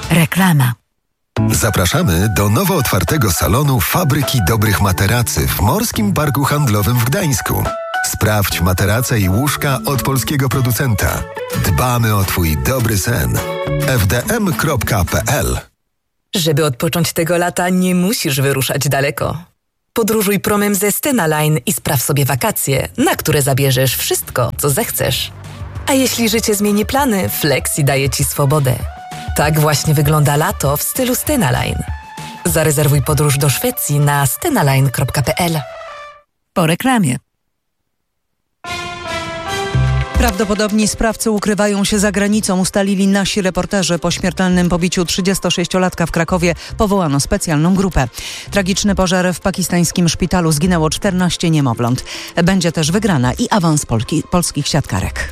Reklama. Zapraszamy do nowo otwartego salonu Fabryki Dobrych Materacy w Morskim Parku Handlowym w Gdańsku. Sprawdź materace i łóżka od polskiego producenta. Dbamy o Twój dobry sen. fdm.pl. Żeby odpocząć tego lata, nie musisz wyruszać daleko. Podróżuj promem ze Stena Line i spraw sobie wakacje, na które zabierzesz wszystko, co zechcesz. A jeśli życie zmieni plany, Flexi daje Ci swobodę. Tak właśnie wygląda lato w stylu Stena Line. Zarezerwuj podróż do Szwecji na stenaline.pl. Po reklamie. Prawdopodobni sprawcy ukrywają się za granicą, ustalili nasi reporterzy. Po śmiertelnym pobiciu 36-latka w Krakowie powołano specjalną grupę. Tragiczny pożar w pakistańskim szpitalu, zginęło 14 niemowląt. Będzie też wygrana i awans polskich siatkarek.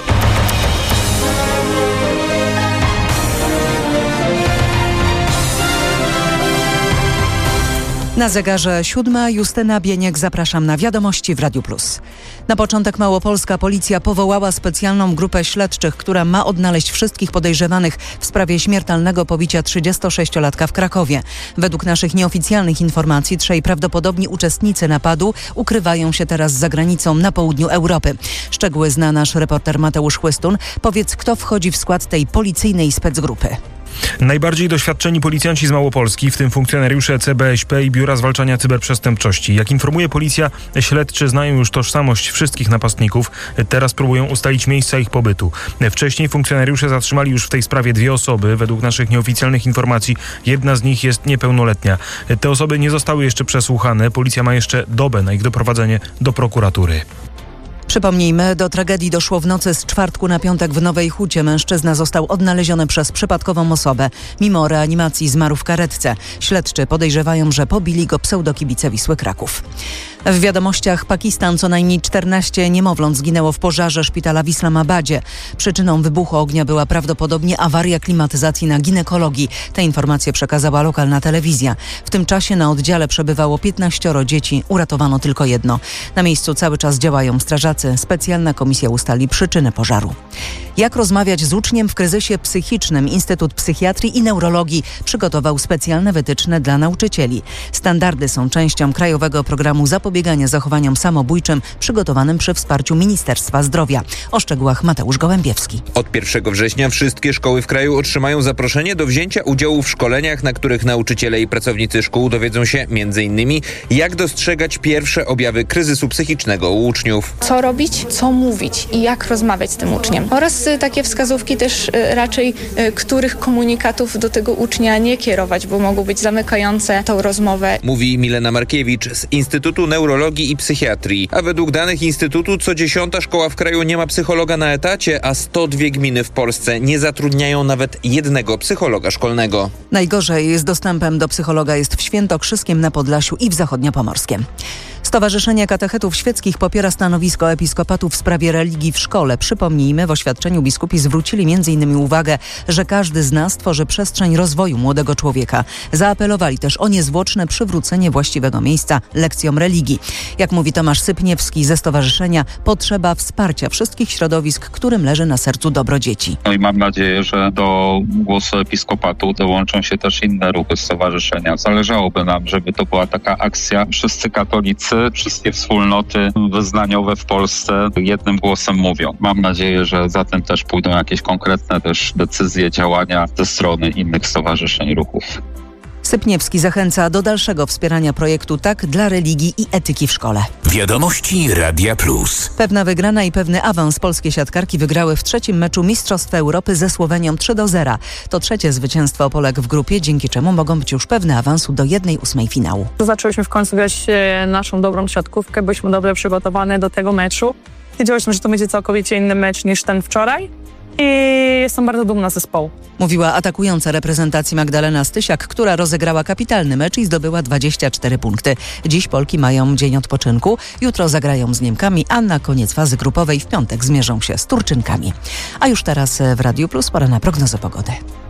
Na zegarze 7, Justyna Bieniek, zapraszam na wiadomości w Radiu Plus. Na początek Małopolska policja powołała specjalną grupę śledczych, która ma odnaleźć wszystkich podejrzewanych w sprawie śmiertelnego pobicia 36-latka w Krakowie. Według naszych nieoficjalnych informacji trzej prawdopodobni uczestnicy napadu ukrywają się teraz za granicą na południu Europy. Szczegóły zna nasz reporter Mateusz Chłystun. Powiedz, kto wchodzi w skład tej policyjnej specgrupy? Najbardziej doświadczeni policjanci z Małopolski, w tym funkcjonariusze CBŚP i Biura Zwalczania Cyberprzestępczości. Jak informuje policja, śledczy znają już tożsamość wszystkich napastników. Teraz próbują ustalić miejsca ich pobytu. Wcześniej funkcjonariusze zatrzymali już w tej sprawie 2 osoby. Według naszych nieoficjalnych informacji jedna z nich jest niepełnoletnia. Te osoby nie zostały jeszcze przesłuchane. Policja ma jeszcze dobę na ich doprowadzenie do prokuratury. Przypomnijmy, do tragedii doszło w nocy z czwartku na piątek w Nowej Hucie. Mężczyzna został odnaleziony przez przypadkową osobę. Mimo reanimacji zmarł w karetce. Śledczy podejrzewają, że pobili go pseudokibice Wisły Kraków. W wiadomościach Pakistan co najmniej 14 niemowląt zginęło w pożarze szpitala w Islamabadzie. Przyczyną wybuchu ognia była prawdopodobnie awaria klimatyzacji na ginekologii. Te informacje przekazała lokalna telewizja. W tym czasie na oddziale przebywało 15 dzieci. Uratowano tylko 1. Na miejscu cały czas działają strażacy. Specjalna komisja ustali przyczynę pożaru. Jak rozmawiać z uczniem w kryzysie psychicznym? Instytut Psychiatrii i Neurologii przygotował specjalne wytyczne dla nauczycieli. Standardy są częścią krajowego programu zapobiegania zachowaniom samobójczym przygotowanym przy wsparciu Ministerstwa Zdrowia. O szczegółach Mateusz Gołębiewski. Od 1 września wszystkie szkoły w kraju otrzymają zaproszenie do wzięcia udziału w szkoleniach, na których nauczyciele i pracownicy szkół dowiedzą się m.in. jak dostrzegać pierwsze objawy kryzysu psychicznego u uczniów. Co robić, co mówić i jak rozmawiać z tym uczniem. Oraz takie wskazówki też raczej, których komunikatów do tego ucznia nie kierować, bo mogą być zamykające tą rozmowę. Mówi Milena Markiewicz z Instytutu Neurologii i Psychiatrii. A według danych Instytutu co 10. szkoła w kraju nie ma psychologa na etacie, a 102 gminy w Polsce nie zatrudniają nawet jednego psychologa szkolnego. Najgorzej z dostępem do psychologa jest w Świętokrzyskiem na Podlasiu i w Zachodniopomorskiem. Stowarzyszenie Katechetów Świeckich popiera stanowisko episkopatu w sprawie religii w szkole. Przypomnijmy, w oświadczeniu biskupi zwrócili m.in. uwagę, że każdy z nas tworzy przestrzeń rozwoju młodego człowieka. Zaapelowali też o niezwłoczne przywrócenie właściwego miejsca lekcjom religii. Jak mówi Tomasz Sypniewski ze stowarzyszenia, potrzeba wsparcia wszystkich środowisk, którym leży na sercu dobro dzieci. No i mam nadzieję, że do głosu episkopatu dołączą się też inne ruchy stowarzyszenia. Zależałoby nam, żeby to była taka akcja. Wszyscy katolicy, wszystkie wspólnoty wyznaniowe w Polsce jednym głosem mówią. Mam nadzieję, że za tym też pójdą jakieś konkretne też decyzje, działania ze strony innych stowarzyszeń i ruchów. Sypniewski zachęca do dalszego wspierania projektu Tak dla religii i etyki w szkole. Wiadomości Radia Plus. Pewna wygrana i pewny awans. Polskie siatkarki wygrały w 3. meczu Mistrzostw Europy ze Słowenią 3-0. To 3. zwycięstwo Polek w grupie, dzięki czemu mogą być już pewne awansu do 1/8 finału. Zaczęłyśmy w końcu grać naszą dobrą siatkówkę, byliśmy dobrze przygotowane do tego meczu. Wiedziałyśmy, że to będzie całkowicie inny mecz niż ten wczoraj. I jestem bardzo dumna z zespołu. Mówiła atakująca reprezentacji Magdalena Stysiak, która rozegrała kapitalny mecz i zdobyła 24 punkty. Dziś Polki mają dzień odpoczynku, jutro zagrają z Niemkami, a na koniec fazy grupowej w piątek zmierzą się z Turczynkami. A już teraz w Radiu Plus pora na prognozę pogody.